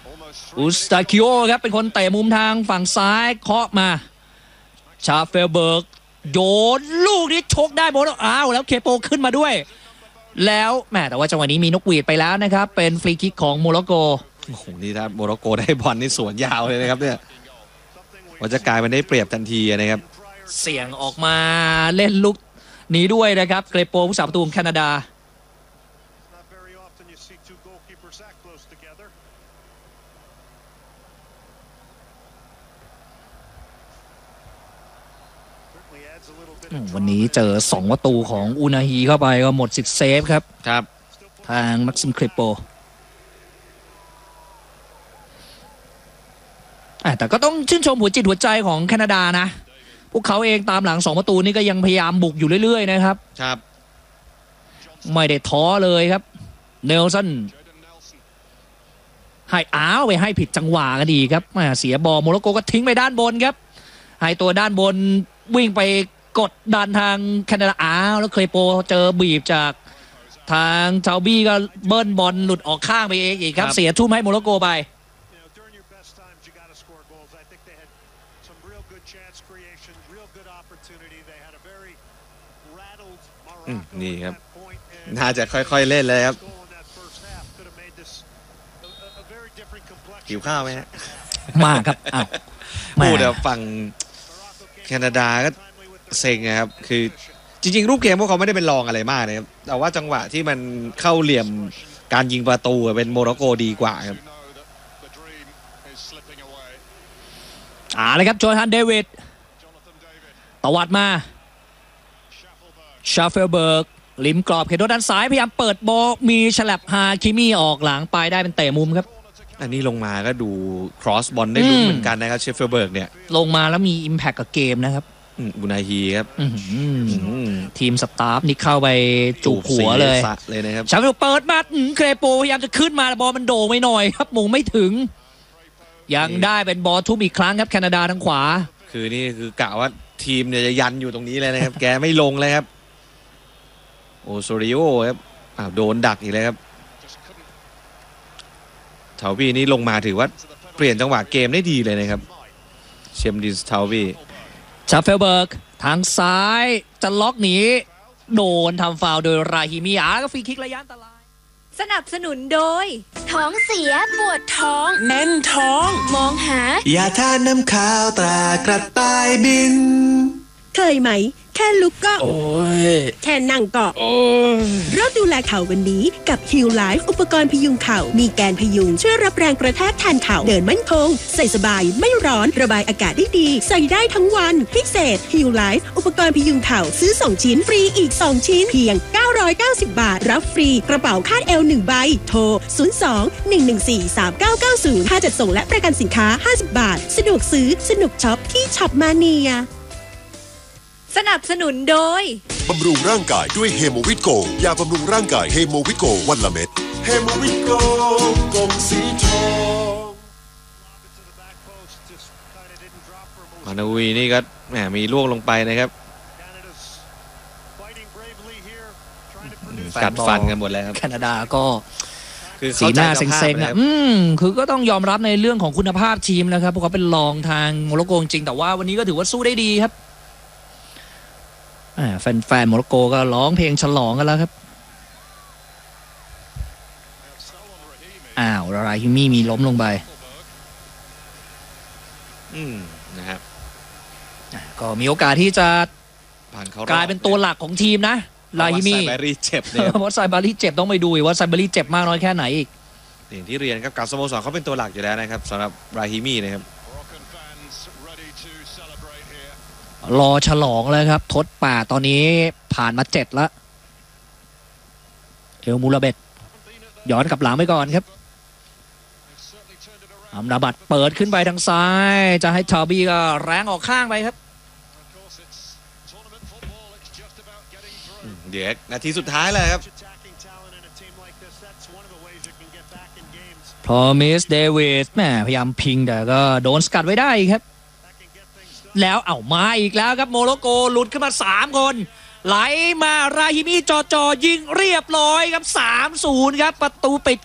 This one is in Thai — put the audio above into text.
อุสตาคิโอครับเป็นคนเตะมุมทางฝั่งซ้ายเคาะมาชาเฟลเบิร์กโยนลูกนี้ชกได้บอลอ้าวแล้วเคโปขึ้นมาด้วยแล้วแม่แต่ว่าจังหวะนี้มีนกหวีดไปแล้วนะครับเป็นฟรีคิกของโมร็อกโกโอ้โหนี่ถ้าโมร็อกโกได้บอลนี่สวนยาวเลยนะครับเนี่ยว่าจะกลายเป็นได้เปรียบทันทีนะครับเสี่ยงออกมาเล่นลุกนี้ด้วยนะครับเกรโปผู้สาประตูของแคนาดาวันนี้เจอ2ประตูของอูนาฮีเข้าไปก็หมดสิทธิ์เซฟครับครับทางแม็กซิมเครโปแต่ก็ต้องชื่นชมหัวจิตหัวใจของแคนาดานะพวกเขาเองตามหลัง2ประตูนี่ก็ยังพยายามบุกอยู่เรื่อยๆนะครับครับไม่ได้ท้อเลยครับเนลสันให้ไปให้ผิดจังหวะกันดีครับเสียบอลโมร็อกโกก็ทิ้งไปด้านบนครับให้ตัวด้านบนวิ่งไปกดดันทางแคนาดาแล้วเครโปเจอบีบจากทางชาวบี้ก็เบิ้ลบอลหลุดออกข้างไปเองอีกครับเสียทุ่มให้โมร็อกโกไปนี่ครับน่าจะค่อยๆเล่นเลยครับหิวข้าวไหมฮะมากครับพูดเดี๋ยวฝั่งแคนาดาก็เซ็งนะครับคือจริงๆรูปเกมพวกเขาไม่ได้เป็นรองอะไรมากนะครับแต่ว่าจังหวะที่มันเข้าเหลี่ยมการยิงประตูเป็นโมร็อกโกดีกว่าครับเลยครับโจฮันเดวิดตวัดมาชาเฟลเบิร์กริมกรอบเขตโทษด้านซ้ายพยายามเปิดบอลมีฉลับฮาคิมี่ออกหลังไปได้เป็นเตะมุมครับอันนี้ลงมาก็ดูครอสบอลได้ลุ้นเหมือนกันนะครับเชฟเฟลเบิร์กเนี่ยลงมาแล้วมีอิมแพคกับเกมนะครับอูนาฮีครับทีมสตาฟนี่เข้าไปจูบหัวเลยนะครับชาเฟลเปิดมาเครโปพยายามจะขึ้นมาบอลมันโด่งไปหน่อยครับมงไม่ถึงยังได้เป็นบอลทุ่มอีกครั้งครับแคนาดาทางขวาคือนี่คือกะว่าทีมเนี่ยจะยันอยู่ตรงนี้เลยนะครับ แกไม่ลงเลยครับโอโซริโอครับโดนดักอีกเลยครับเทาวีนี่ลงมาถือว่าเปลี่ยนจังหวะเกมได้ดีเลยนะครับเชมดินส์เทาวีชาเฟลเบิร์กทางซ้ายจะล็อกหนีโดนทำฟาวล์โดยราฮิมีแล้วก็ฟรีคิกระยะอันตรายสนับสนุนโดยท้องเสียปวดท้องแน่นท้องมองหายาทาน้ำขาวตรากระต่ายบินเคยไหมแค่ลุกก็โอ้ยแค่นั่งก็โอ้ยเริ่มดูแลเข่าวันนี้กับ Heal Life อุปกรณ์พยุงเข่ามีแกนพยุงช่วยรับแรงกระแทกแทนเข่าเดินมั่นคงใส่สบายไม่ร้อนระบายอากาศได้ดีใส่ได้ทั้งวันพิเศษ Heal Life อุปกรณ์พยุงเข่าซื้อ2ชิ้นฟรีอีก2ชิ้นเพียง990 บาทรับฟรีกระเป๋าคาดเอว1ใบโทร02-114-3990ค่าจัดส่งและประกันสินค้า50 บาทสะดวกซื้อสนุกช็อปที่ช็อปมาเนียสนับสนุนโดยบำรุงร่างกายด้วยเฮโมวิตโกยาบำรุงร่างกายเฮโมวิตโกวันละเม็ดเฮโมวิตโกกลมสีทองมานาวีนี่ก็แหมมีล่วงลงไปนะครับกัดฟันกันหมดแล้วครับแคนาดาก็สีหน้าเซ็งๆคือก็ต้องยอมรับในเรื่องของคุณภาพทีมนะครับพวกเขาเป็นรองทางโมร็อกโกจริงแต่ว่าวันนี้ก็ถือว่าสู้ได้ดีครับแฟนๆโมร็อกโกก็ร้องเพลงฉลองกันแล้วครับราฮิมี่มีล้มลงไปนะครับก็มีโอกาสที่จะกลายเป็นตัวหลักของทีมนะราฮิมี่ไซบารีเจ็บเนี่ยเพราะไซบารีเจ็บต้องไปดูว่าไซบารีเจ็บมากน้อยแค่ไหนอีกอย่างที่เรียนครับกับสโมสรเขาเป็นตัวหลักอยู่แล้วนะครับสำหรับราฮิมี่นะครับรอฉลองเลยครับทดป่าตอนนี้ผ่านมา7แล้วเอลมูราเบตย้อนกลับหลังไปก่อนครับอัมราบัตเปิดขึ้นไปทางซ้ายจะให้ชาบีก็แรงออกข้างไปครับเดี๋ยวนาทีสุดท้ายเลยครับพอมิสเดวิดแม่พยายามพิงแต่ก็โดนสกัดไว้ได้ครับแล้วมาอีกแล้วครับโมร็อกโกหลุดขึ้นมา3คนไหลมาราฮิมีจ่อยิงเรียบร้อยครับ 3-0 ครับประตูปิด